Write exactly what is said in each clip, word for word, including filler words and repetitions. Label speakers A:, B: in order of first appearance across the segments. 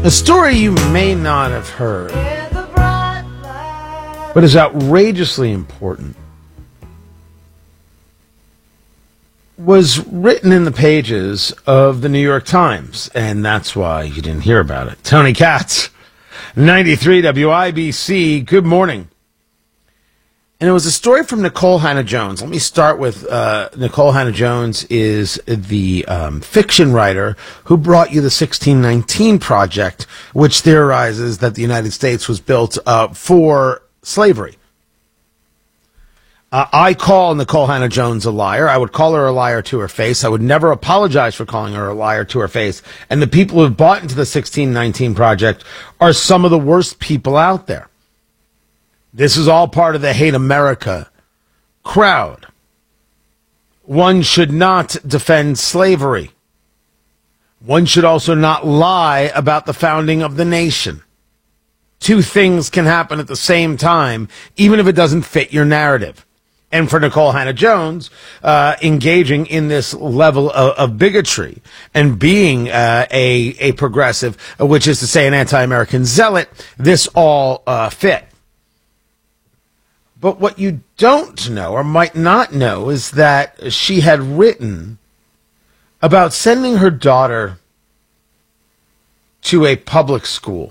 A: A story you may not have heard, but is outrageously important, was written in the pages of the New York Times, and that's why you didn't hear about it. Tony Katz, ninety-three W I B C, good morning. And it was a story from Nikole Hannah-Jones. Let me start with uh, Nikole Hannah-Jones is the um, fiction writer who brought you the sixteen nineteen Project, which theorizes that the United States was built uh, for slavery. Uh, I call Nikole Hannah-Jones a liar. I would call her a liar to her face. I would never apologize for calling her a liar to her face. And the people who have bought into the sixteen nineteen Project are some of the worst people out there. This is all part of the Hate America crowd. One should not defend slavery. One should also not lie about the founding of the nation. Two things can happen at the same time, even if it doesn't fit your narrative. And for Nikole Hannah-Jones, uh, engaging in this level of, of bigotry and being uh, a, a progressive, which is to say an anti-American zealot, this all uh, fit. But what you don't know or might not know is that she had written about sending her daughter to a public school.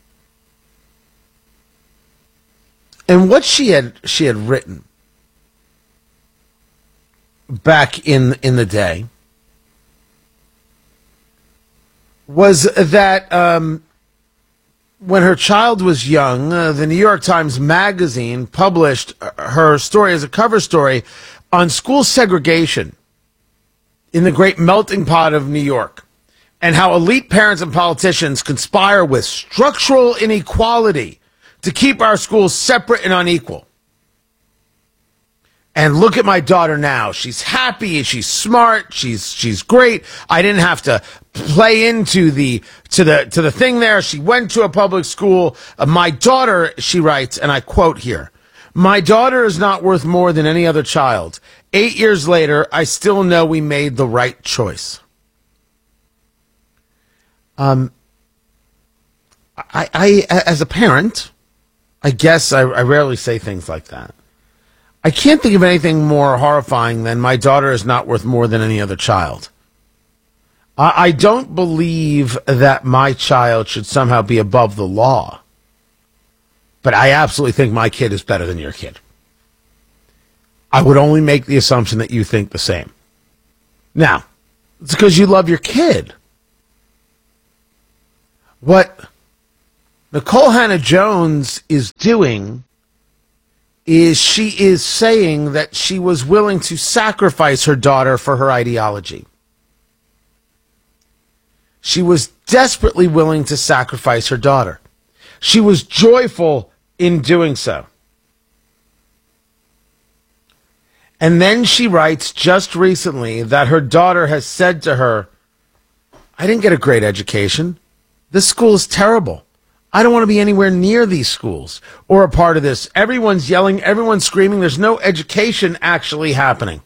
A: And what she had she had written back in in the day was that um, when her child was young, uh, the New York Times Magazine published her story as a cover story on school segregation in the great melting pot of New York, and how elite parents and politicians conspire with structural inequality to keep our schools separate and unequal. And look at my daughter now. She's happy, she's smart, she's she's great. I didn't have to play into the to the to the thing there. She went to a public school. Uh, my daughter, she writes, and I quote here, "My daughter is not worth more than any other child. Eight years later, I still know we made the right choice." Um, I, I as a parent, I guess I, I rarely say things like that. I can't think of anything more horrifying than my daughter is not worth more than any other child. I, I don't believe that my child should somehow be above the law. But I absolutely think my kid is better than your kid. I would only make the assumption that you think the same. Now, it's because you love your kid. What Nikole Hannah-Jones is doing is she is saying that she was willing to sacrifice her daughter for her ideology. She was desperately willing to sacrifice her daughter. She was joyful in doing so. And then she writes just recently that her daughter has said to her, "I didn't get a great education. This school is terrible. I don't want to be anywhere near these schools or a part of this. Everyone's yelling, everyone's screaming. There's no education actually happening."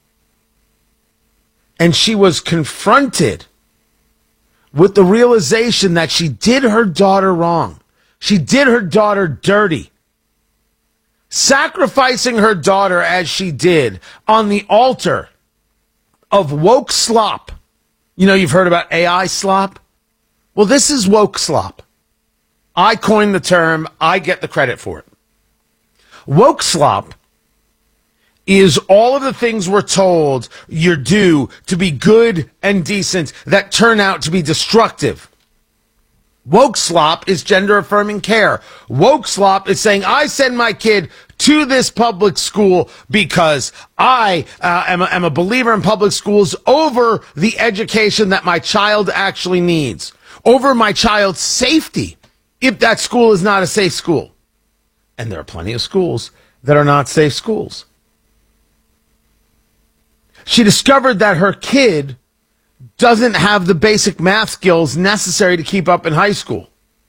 A: And she was confronted with the realization that she did her daughter wrong. She did her daughter dirty. Sacrificing her daughter as she did on the altar of woke slop. You know, you've heard about A I slop? Well, this is woke slop. I coined the term. I get the credit for it. Woke slop is all of the things we're told you're due to be good and decent that turn out to be destructive. Woke slop is gender-affirming care. Woke slop is saying, I send my kid to this public school because I uh, am, a, am a believer in public schools over the education that my child actually needs, over my child's safety, if that school is not a safe school. And there are plenty of schools that are not safe schools. She discovered that her kid doesn't have the basic math skills necessary to keep up in high school.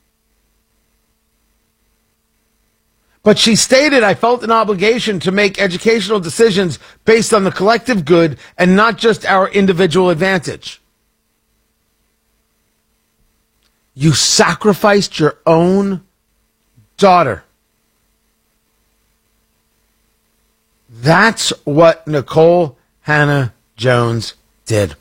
A: But she stated, I felt an obligation to make educational decisions based on the collective good and not just our individual advantage. You sacrificed your own daughter. That's what Nikole Hannah-Jones did.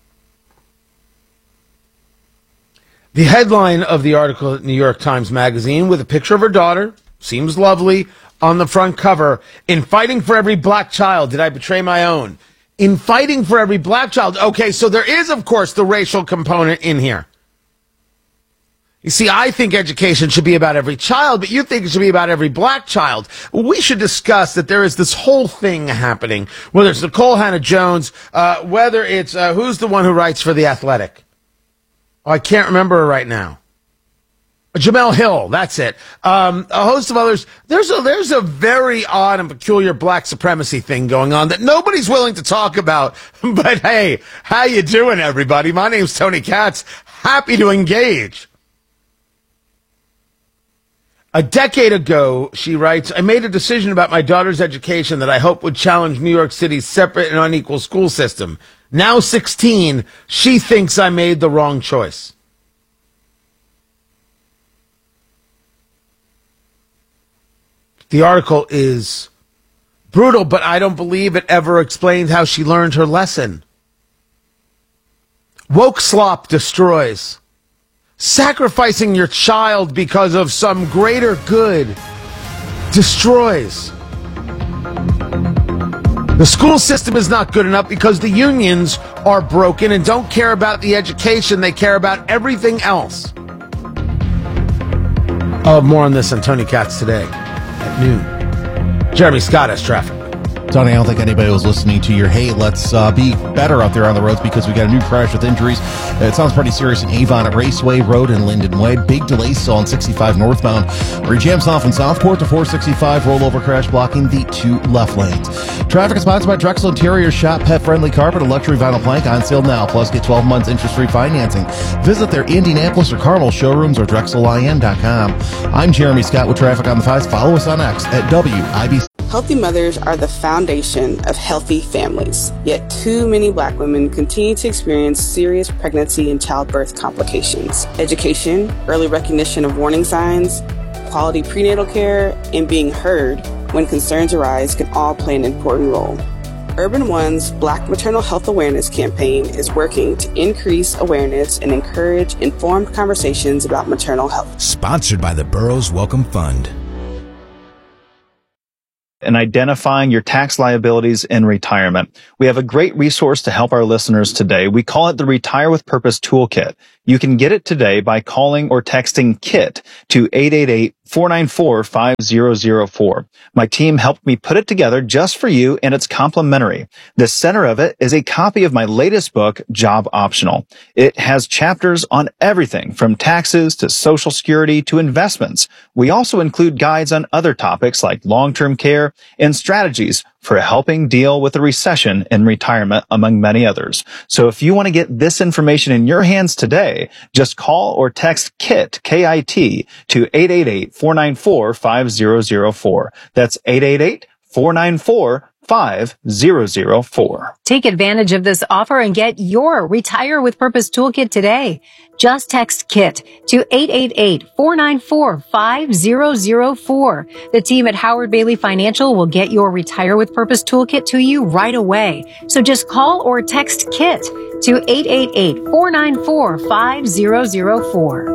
A: The headline of the article at New York Times Magazine, with a picture of her daughter, seems lovely, on the front cover. In fighting for every black child, did I betray my own? In fighting for every black child. Okay, so there is, of course, the racial component in here. You see, I think education should be about every child, but you think it should be about every black child. We should discuss that there is this whole thing happening, whether it's Nikole Hannah-Jones, uh, whether it's, uh, who's the one who writes for The Athletic? Oh, I can't remember her right now. Jemele Hill, that's it. Um, a host of others. There's a, there's a very odd and peculiar black supremacy thing going on that nobody's willing to talk about. But hey, how you doing, everybody? My name's Tony Katz. Happy to engage. A decade ago, she writes, I made a decision about my daughter's education that I hope would challenge New York City's separate and unequal school system. Now sixteen, she thinks I made the wrong choice. The article is brutal, but I don't believe it ever explains how she learned her lesson. Woke slop destroys. Sacrificing your child because of some greater good destroys. The school system is not good enough because the unions are broken and don't care about the education. They care about everything else. Oh, more on this on Tony Katz today at noon. Jeremy Scott has traffic.
B: Tony, I don't think anybody was listening to your, hey, let's uh, be better out there on the roads because we got a new crash with injuries. It sounds pretty serious in Avon at Raceway Road and Linden Way. Big delays still on sixty-five northbound. Rejams off in Southport to four sixty-five. Rollover crash blocking the two left lanes. Traffic is sponsored by Drexel Interior Shop. Pet-friendly carpet and luxury vinyl plank on sale now. Plus, get twelve months interest-free financing. Visit their Indianapolis or Carmel showrooms or drexel I N dot com. I'm Jeremy Scott with Traffic on the Fives. Follow us on X at W I B C.
C: Healthy mothers are the foundation of healthy families, yet too many black women continue to experience serious pregnancy and childbirth complications. Education, early recognition of warning signs, quality prenatal care, and being heard when concerns arise can all play an important role. Urban One's Black Maternal Health Awareness campaign is working to increase awareness and encourage informed conversations about maternal health.
D: Sponsored by the Burroughs Welcome Fund.
E: And identifying your tax liabilities in retirement. We have a great resource to help our listeners today. We call it the Retire with Purpose Toolkit. You can get it today by calling or texting KIT to eight eight eight, four nine four, five zero zero four. My team helped me put it together just for you, and it's complimentary. The center of it is a copy of my latest book, Job Optional. It has chapters on everything from taxes to Social Security to investments. We also include guides on other topics like long-term care and strategies for helping deal with a recession in retirement, among many others. So if you want to get this information in your hands today, just call or text KIT, K I T, to eight eight eight, four nine four, five zero zero four. That's eight eight eight, four nine four, five zero zero four.
F: Take advantage of this offer and get your Retire with Purpose Toolkit today. Just text KIT to eight eight eight, four nine four, five zero zero four. The team at Howard Bailey Financial will get your Retire with Purpose Toolkit to you right away. So just call or text KIT to eight eight eight, four nine four, five zero zero four.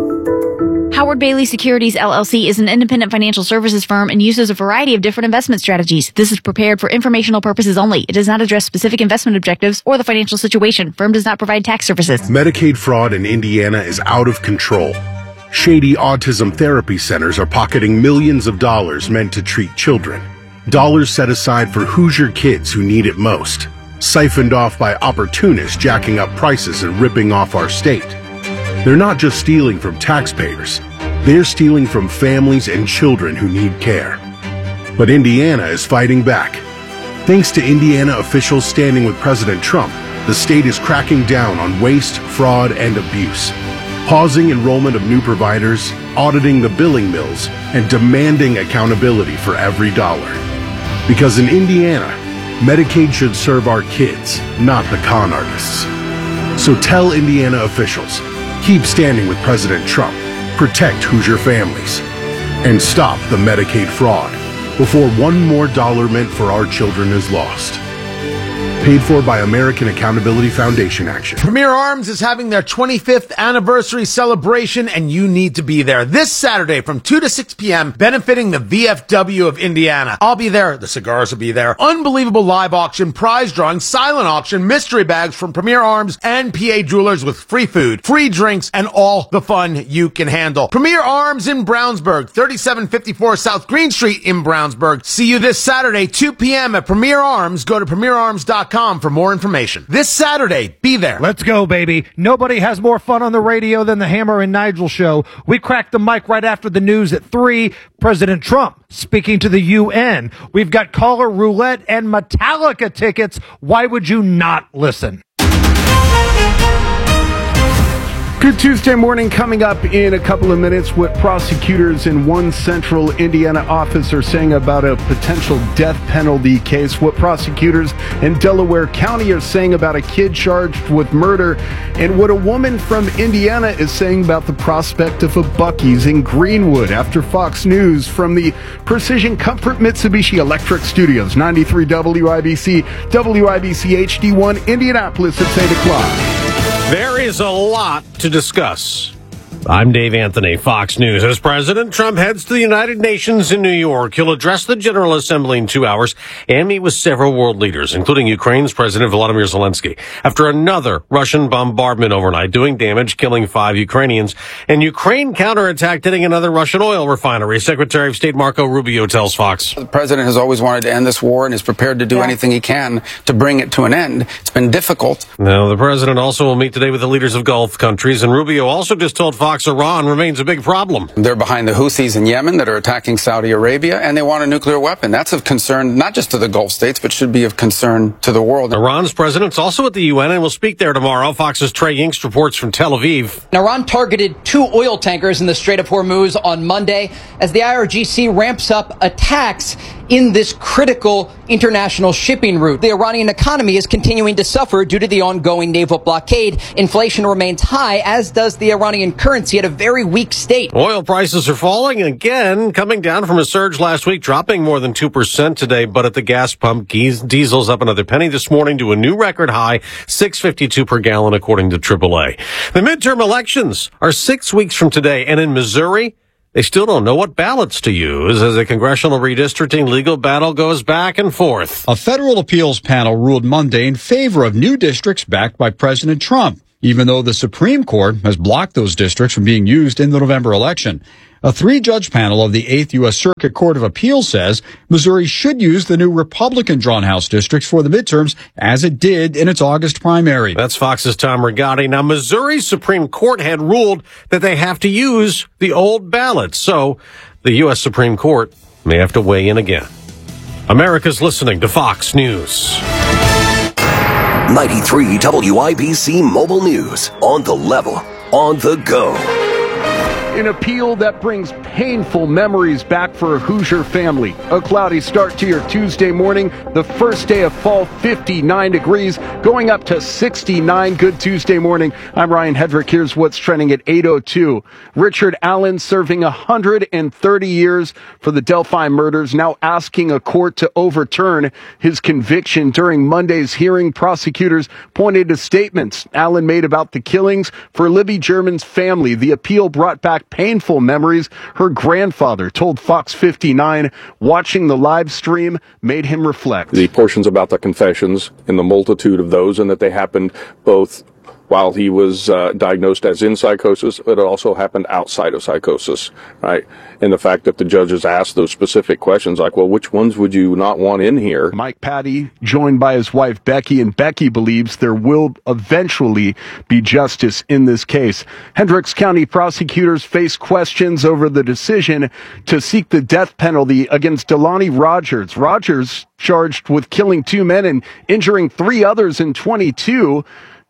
G: Howard Bailey Securities, L L C is an independent financial services firm and uses a variety of different investment strategies. This is prepared for informational purposes only. It does not address specific investment objectives or the financial situation. Firm does not provide tax services.
H: Medicaid fraud in Indiana is out of control. Shady autism therapy centers are pocketing millions of dollars meant to treat children. Dollars set aside for Hoosier kids who need it most. Siphoned off by opportunists jacking up prices and ripping off our state. They're not just stealing from taxpayers. They're stealing from families and children who need care. But Indiana is fighting back. Thanks to Indiana officials standing with President Trump, the state is cracking down on waste, fraud, and abuse, pausing enrollment of new providers, auditing the billing mills, and demanding accountability for every dollar. Because in Indiana, Medicaid should serve our kids, not the con artists. So tell Indiana officials, Keep standing with President Trump. Protect Hoosier families. And stop the Medicaid fraud before one more dollar meant for our children is lost. Paid for by American Accountability Foundation Action.
A: Premier Arms is having their twenty-fifth anniversary celebration, and you need to be there this Saturday from two to six p.m., benefiting the V F W of Indiana. I'll be there. The cigars will be there. Unbelievable live auction, prize drawing, silent auction, mystery bags from Premier Arms and P A Jewelers with free food, free drinks, and all the fun you can handle. Premier Arms in Brownsburg, thirty-seven fifty-four South Green Street in Brownsburg. See you this Saturday, two p.m. at Premier Arms. Go to premier arms dot com for more information. This Saturday, be there.
I: Let's go, baby. Nobody has more fun on the radio than the Hammer and Nigel show. We crack the mic right after the news at three. President Trump speaking to the U N. We've got caller roulette and Metallica tickets. Why would you not listen?
J: Good Tuesday morning. Coming up in a couple of minutes, what prosecutors in one central Indiana office are saying about a potential death penalty case, what prosecutors in Delaware County are saying about a kid charged with murder, and what a woman from Indiana is saying about the prospect of a Buc-ee's in Greenwood. After Fox News from the Precision Comfort Mitsubishi Electric Studios, ninety-three W I B C, W I B C H D one, Indianapolis at eight o'clock.
K: There is a lot to discuss. I'm Dave Anthony, Fox News. As President Trump heads to the United Nations in New York, he'll address the General Assembly in two hours and meet with several world leaders, including Ukraine's President Volodymyr Zelensky, after another Russian bombardment overnight, doing damage, killing five Ukrainians, and Ukraine counterattacked hitting another Russian oil refinery. Secretary of State Marco Rubio tells Fox.
L: The president has always wanted to end this war and is prepared to do yeah. anything he can to bring it to an end. It's been difficult.
K: Now, the president also will meet today with the leaders of Gulf countries, and Rubio also just told Fox Iran remains a big problem.
L: They're behind the Houthis in Yemen that are attacking Saudi Arabia, and they want a nuclear weapon. That's of concern not just to the Gulf states, but should be of concern to the world.
K: Iran's president's also at the U N and will speak there tomorrow. Fox's Trey Yingst reports from Tel Aviv.
M: Iran targeted two oil tankers in the Strait of Hormuz on Monday as the I R G C ramps up attacks in this critical international shipping route. The Iranian economy is continuing to suffer due to the ongoing naval blockade. Inflation remains high, as does the Iranian currency at a very weak state.
K: Oil prices are falling again, coming down from a surge last week, dropping more than two percent today. But at the gas pump, diesel's up another penny this morning to a new record high, six fifty-two per gallon, according to triple A. The midterm elections are six weeks from today, and in Missouri, they still don't know what ballots to use as the congressional redistricting legal battle goes back and forth.
N: A federal appeals panel ruled Monday in favor of new districts backed by President Trump, even though the Supreme Court has blocked those districts from being used in the November election. A three-judge panel of the eighth U S Circuit Court of Appeals says Missouri should use the new Republican-drawn House districts for the midterms, as it did in its August primary.
K: That's Fox's Tom Rigotti. Now, Missouri's Supreme Court had ruled that they have to use the old ballots, so the U S Supreme Court may have to weigh in again. America's listening to Fox News.
O: ninety-three W I B C Mobile News. On the level, on the go.
J: An appeal that brings painful memories back for a Hoosier family. A cloudy start to your Tuesday morning. The first day of fall, fifty-nine degrees, going up to sixty-nine. Good Tuesday morning. I'm Ryan Hedrick. Here's what's trending at eight oh two. Richard Allen serving one hundred thirty years for the Delphi murders, now asking a court to overturn his conviction. During Monday's hearing, prosecutors pointed to statements Allen made about the killings for Libby German's family. The appeal brought back painful memories. Her grandfather told Fox fifty-nine watching the live stream made him reflect.
P: The portions about the confessions and the multitude of those, and that they happened both while he was uh, diagnosed as in psychosis, but it also happened outside of psychosis, right? And the fact that the judges asked those specific questions, like, well, which ones would you not want in here?
J: Mike Patty, joined by his wife Becky, and Becky believes there will eventually be justice in this case. Hendricks County prosecutors face questions over the decision to seek the death penalty against Delani Rogers. Rogers charged with killing two men and injuring three others in twenty-two.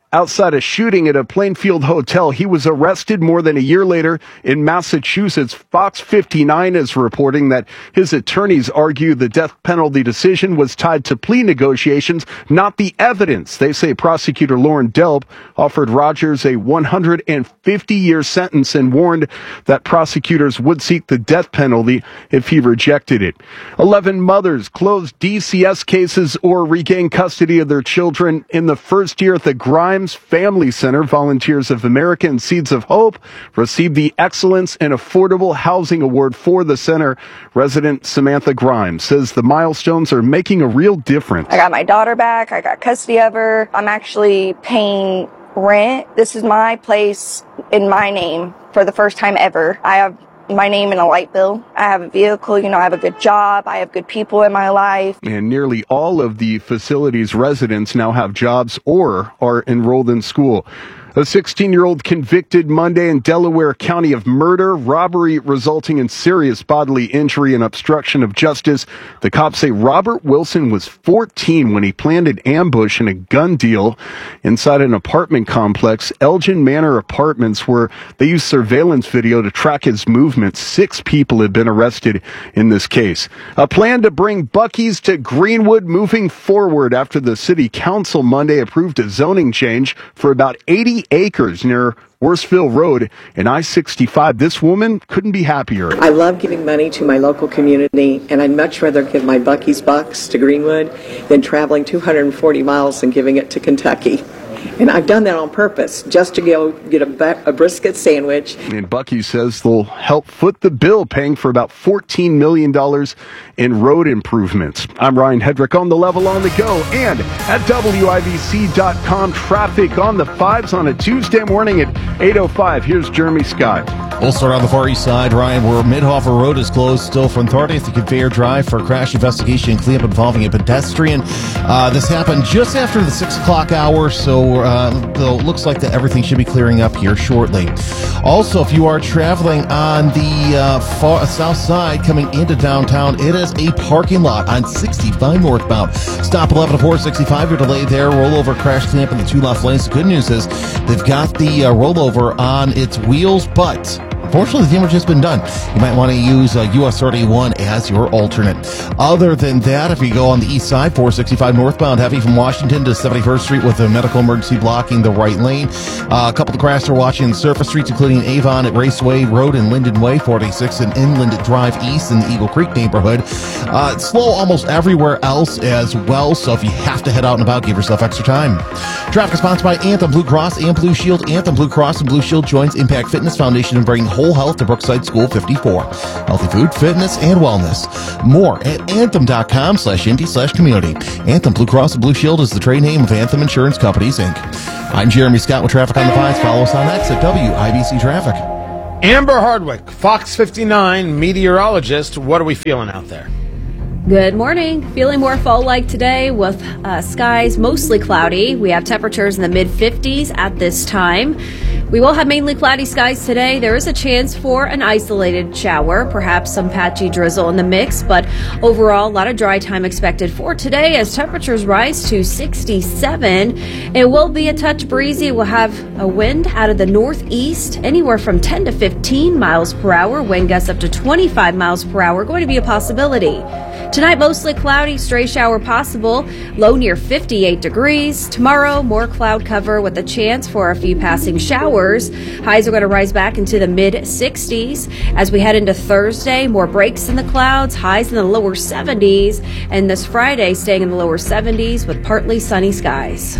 J: outside a shooting at a Plainfield hotel. He was arrested more than a year later in Massachusetts. Fox fifty-nine is reporting that his attorneys argue the death penalty decision was tied to plea negotiations, not the evidence. They say prosecutor Lauren Delp offered Rogers a one hundred fifty year sentence and warned that prosecutors would seek the death penalty if he rejected it. eleven mothers closed D C S cases or regained custody of their children in the first year at the Grimes Family Center. Volunteers of America and Seeds of Hope received the Excellence in Affordable Housing Award for the center. Resident Samantha Grimes says the milestones are making a real difference.
Q: I got my daughter back. I got custody of her. I'm actually paying rent. This is my place in my name for the first time ever. I have my name in a light bill. I have a vehicle, you know, I have a good job. I have good people in my life.
J: And nearly all of the facility's residents now have jobs or are enrolled in school. A sixteen-year-old convicted Monday in Delaware County of murder, robbery resulting in serious bodily injury and obstruction of justice. The cops say Robert Wilson was fourteen when he planned an ambush and a gun deal inside an apartment complex, Elgin Manor Apartments, where they used surveillance video to track his movements. Six people have been arrested in this case. A plan to bring Buc-ee's to Greenwood moving forward after the city council Monday approved a zoning change for about eighty acres near Worsville Road and I sixty-five. This woman couldn't be happier.
R: I love giving money to my local community, and I'd much rather give my Buc-ee's bucks to Greenwood than traveling two hundred forty miles and giving it to Kentucky. And I've done that on purpose, just to go get a, a brisket sandwich.
J: And Buc-ee says they'll help foot the bill, paying for about fourteen million dollars in road improvements. I'm Ryan Hedrick on The Level on the Go and at W I B C dot com. Traffic on the fives on a Tuesday morning at eight oh five. Here's Jeremy Scott.
B: We'll start on the Far East Side, Ryan, where Midhofer Road is closed still from thirtieth to Conveyor Drive for a crash investigation and cleanup involving a pedestrian. Uh, this happened just after the six o'clock hour, so uh, though it looks like that everything should be clearing up here shortly. Also, if you are traveling on the uh, far, south side coming into downtown, it is a parking lot on sixty-five northbound. Stop eleven to four sixty-five. You're delayed there. Rollover crash cleanup in the two left lanes. The good news is they've got the uh, rollover on its wheels, but unfortunately, the damage has been done. You might want to use uh, U S thirty-one as your alternate. Other than that, if you go on the east side, four sixty-five northbound, heavy from Washington to seventy-first Street with a medical emergency blocking the right lane. Uh, a couple of crashes are watching the surface streets, including Avon at Raceway Road and Linden Way, forty-six and Inland Drive East in the Eagle Creek neighborhood. Uh, it's slow almost everywhere else as well, so if you have to head out and about, give yourself extra time. Traffic is sponsored by Anthem Blue Cross and Blue Shield. Anthem Blue Cross and Blue Shield joins Impact Fitness Foundation in bringing whole health to Brookside School fifty-four. Healthy food, fitness, and wellness. More at anthem.com slash indie slash community. Anthem Blue Cross and Blue Shield is the trade name of Anthem Insurance Companies, Incorporated. I'm Jeremy Scott with Traffic on the Fives. Follow us on X at W I B C Traffic.
A: Amber Hardwick, Fox fifty-nine meteorologist. What are we feeling out there?
S: Good morning. Feeling more fall-like today with uh, skies mostly cloudy. We have temperatures in the mid fifties at this time. We will have mainly cloudy skies today. There is a chance for an isolated shower, perhaps some patchy drizzle in the mix, but overall, a lot of dry time expected for today as temperatures rise to sixty-seven. It will be a touch breezy. We'll have a wind out of the northeast, anywhere from ten to fifteen miles per hour. Wind gusts up to twenty-five miles per hour, going to be a possibility. Tonight, mostly cloudy, stray shower possible, low near fifty-eight degrees. Tomorrow, more cloud cover with a chance for a few passing showers. Highs are going to rise back into the mid sixties. As we head into Thursday, more breaks in the clouds, highs in the lower seventies. And this Friday, staying in the lower seventies with partly sunny skies.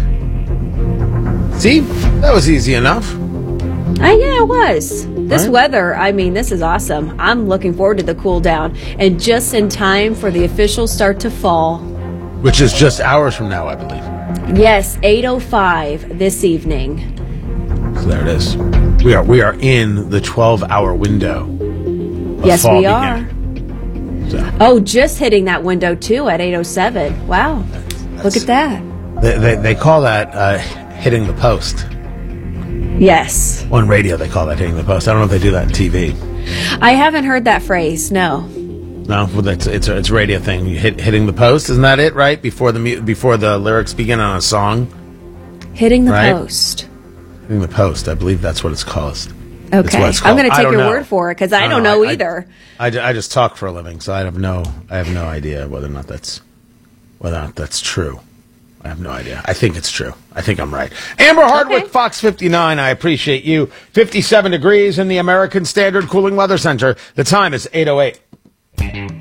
A: See, that was easy enough.
S: Uh, yeah, it was. This
A: right.
S: weather, I mean, this is awesome. I'm looking forward to the cool down and just in time for the official start to fall.
A: Which is just hours from now, I believe.
S: Yes, eight oh five this evening.
A: So there it is. We are we are in the twelve-hour window. Of
S: yes,
A: fall
S: we are.
A: So.
S: Oh, just hitting that window, too, at eight oh seven. Wow. That's, that's, Look at that.
A: They, they, they call that uh, hitting the post.
S: Yes.
A: On radio, they call that hitting the post. I don't know if they do that on T V.
S: I haven't heard that phrase, no.
A: No, well, that's, it's, a, it's a radio thing. You hit, hitting the post, isn't that it, right? Before the before the lyrics begin on a song?
S: Hitting the
A: right?
S: post.
A: Hitting the post. I believe that's what it's called.
S: Okay.
A: What it's
S: I'm going to
A: I
S: take
A: don't
S: your
A: know.
S: word for it because I,
A: I
S: don't
A: don't
S: know,
A: know. I-
S: either.
A: I, I just talk for a living, so I have no I have no idea whether or not that's whether or not that's true. I have no idea. I think it's true. I think I'm right. Amber Hardwick, okay. Fox fifty-nine. I appreciate you. fifty-seven degrees in the American Standard Cooling Weather Center. The time is eight oh eight.